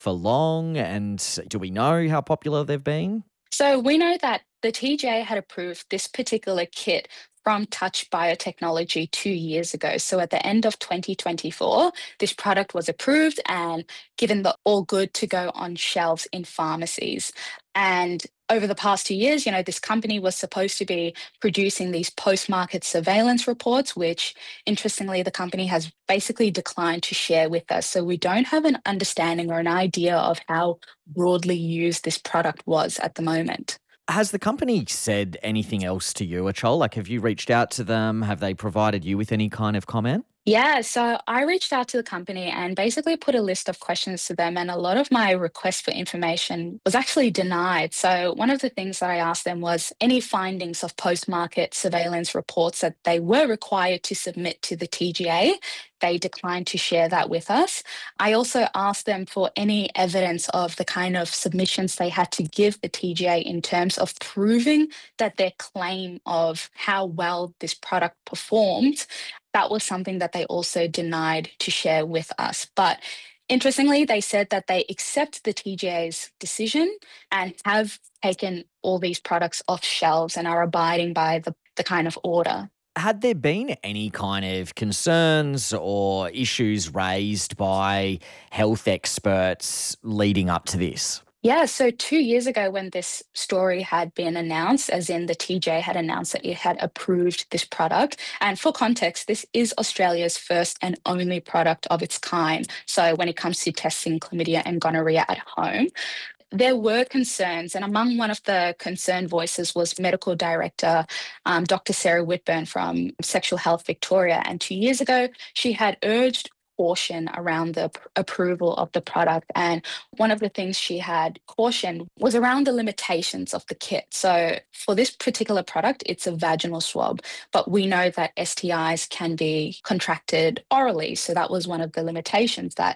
for long? And do we know how popular they've been? So we know that the TGA had approved this particular kit from Touch Biotechnology 2 years ago. So at the end of 2024, this product was approved and given the all good to go on shelves in pharmacies. And over the past 2 years, this company was supposed to be producing these post-market surveillance reports, which interestingly, the company has basically declined to share with us. So we don't have an understanding or an idea of how broadly used this product was at the moment. Has the company said anything else to you, Achol? Like, have you reached out to them? Have they provided you with any kind of comment? Yeah, so I reached out to the company and basically put a list of questions to them, and a lot of my request for information was actually denied. So, one of the things that I asked them was any findings of post market surveillance reports that they were required to submit to the TGA. They declined to share that with us. I also asked them for any evidence of the kind of submissions they had to give the TGA in terms of proving that their claim of how well this product performed, that was something that they also denied to share with us. But interestingly, they said that they accept the TGA's decision and have taken all these products off shelves and are abiding by the kind of order. Had there been any kind of concerns or issues raised by health experts leading up to this? Yeah, so 2 years ago, when this story had been announced, as in the TJ had announced that it had approved this product. And for context, this is Australia's first and only product of its kind. So when it comes to testing chlamydia and gonorrhea at home, there were concerns, and among one of the concerned voices was Medical Director Dr. Sarah Whitburn from Sexual Health Victoria. And 2 years ago, she had urged caution around the approval of the product. And one of the things she had cautioned was around the limitations of the kit. So for this particular product, it's a vaginal swab, but we know that STIs can be contracted orally. So that was one of the limitations that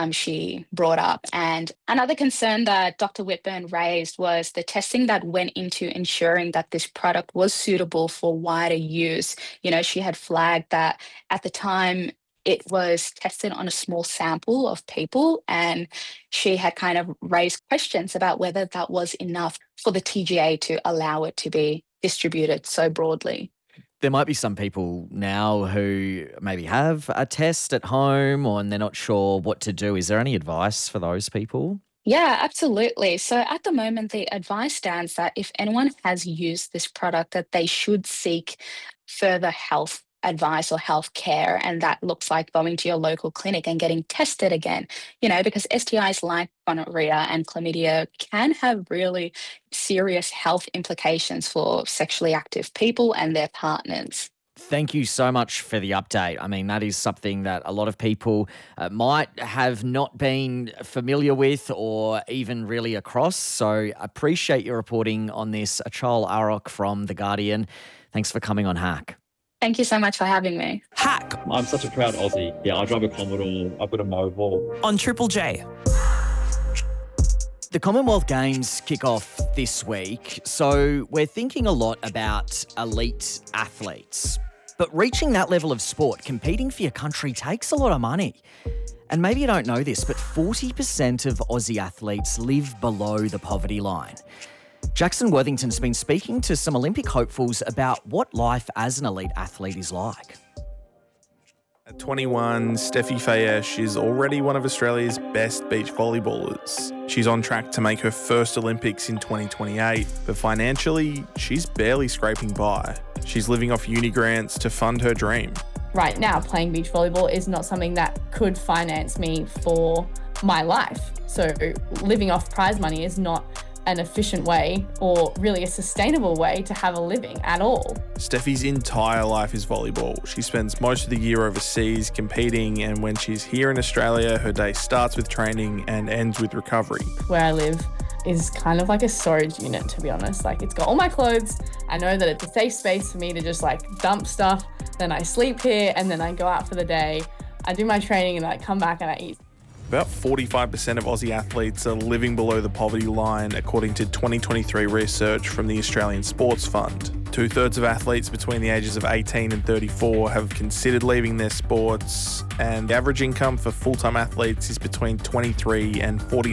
she brought up. And another concern that Dr. Whitburn raised was the testing that went into ensuring that this product was suitable for wider use. She had flagged that at the time, it was tested on a small sample of people, and she had kind of raised questions about whether that was enough for the TGA to allow it to be distributed so broadly. There might be some people now who maybe have a test at home and they're not sure what to do. Is there any advice for those people? Yeah, absolutely. So at the moment, the advice stands that if anyone has used this product, that they should seek further health advice or health care. And that looks like going to your local clinic and getting tested again, because STIs like gonorrhea and chlamydia can have really serious health implications for sexually active people and their partners. Thank you so much for the update. I mean, that is something that a lot of people might have not been familiar with or even really across. So appreciate your reporting on this. Achol Arok from The Guardian. Thanks for coming on Hack. Thank you so much for having me. Hack I'm such a proud Aussie. Yeah, I drive a Commodore. I've got a mobile. on Triple J. The Commonwealth Games kick off this week, so we're thinking a lot about elite athletes. But reaching that level of sport, competing for your country, takes a lot of money. And maybe you don't know this, but 40% of Aussie athletes live below the poverty line. Jackson Worthington's been speaking to some Olympic hopefuls about what life as an elite athlete is like. At 21, Steffi Fayesh is already one of Australia's best beach volleyballers. She's on track to make her first Olympics in 2028, but financially, she's barely scraping by. She's living off uni grants to fund her dream. Right now, playing beach volleyball is not something that could finance me for my life. So living off prize money is not an efficient way or really a sustainable way to have a living at all. Steffi's entire life is volleyball. She spends most of the year overseas competing, and when she's here in Australia, her day starts with training and ends with recovery. Where I live is kind of like a storage unit, to be honest. Like, it's got all my clothes. I know that it's a safe space for me to just dump stuff. Then I sleep here and then I go out for the day. I do my training and I come back and I eat. About 45% of Aussie athletes are living below the poverty line, according to 2023 research from the Australian Sports Fund. 2/3 of athletes between the ages of 18 and 34 have considered leaving their sports, and the average income for full-time athletes is between 23 and 49